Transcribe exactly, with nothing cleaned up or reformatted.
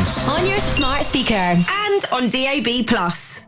tunes. On your smart speaker and on D A B plus.